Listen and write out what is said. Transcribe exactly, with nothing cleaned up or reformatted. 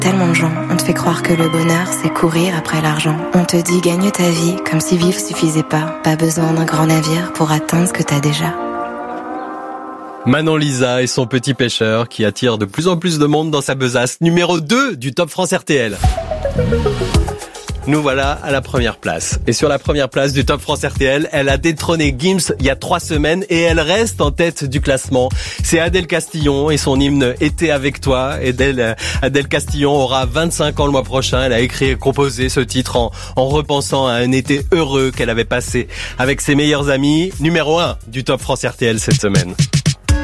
tellement de gens. On te fait croire que le bonheur, c'est courir après l'argent. On te dit gagne ta vie, comme si vivre suffisait pas. Pas besoin d'un grand navire pour atteindre ce que t'as déjà. Manon Lisa et son petit pêcheur qui attire de plus en plus de monde dans sa besace. Numéro deux du Top France R T L. Nous voilà à la première place. Et sur la première place du Top France R T L, elle a détrôné Gims il y a trois semaines et elle reste en tête du classement. C'est Adèle Castillon et son hymne « Été avec toi ». Adèle, Adèle Castillon aura vingt-cinq ans le mois prochain. Elle a écrit et composé ce titre en, en repensant à un été heureux qu'elle avait passé avec ses meilleurs amis. Numéro un du Top France R T L cette semaine.